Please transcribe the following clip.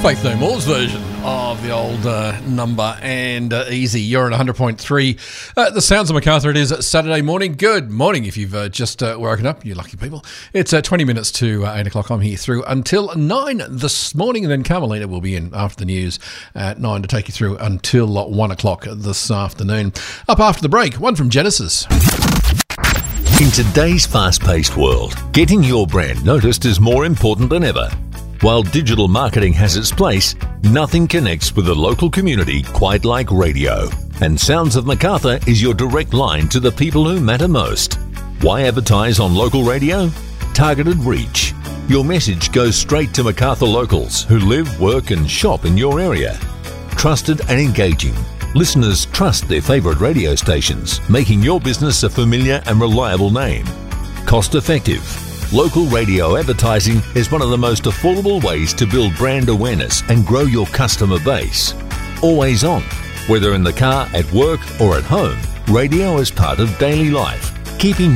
Faith No More's version of the old number and Easy. You're at 100.3. The Sounds of Macarthur. It is Saturday morning. Good morning if you've just woken up, you lucky people. It's 20 minutes to 8 o'clock. I'm here through until 9 this morning, and then Carmelina will be in after the news at 9 to take you through until 1 o'clock this afternoon. Up after the break, one from Genesis. In today's fast-paced world, getting your brand noticed is more important than ever. While digital marketing has its place, nothing connects with the local community quite like radio. And Sounds of Macarthur is your direct line to the people who matter most. Why advertise on local radio? Targeted reach. Your message goes straight to Macarthur locals who live, work and shop in your area. Trusted and engaging. Listeners trust their favourite radio stations, making your business a familiar and reliable name. Cost effective. Local radio advertising is one of the most affordable ways to build brand awareness and grow your customer base. Always on. Whether in the car, at work or at home, radio is part of daily life, keeping